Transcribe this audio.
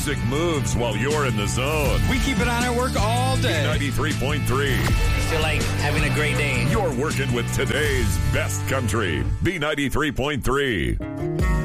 music moves while you're in the zone. We keep it on at work all day. 93.3. Feel like having a great day. You're working with today's best country. B93.3.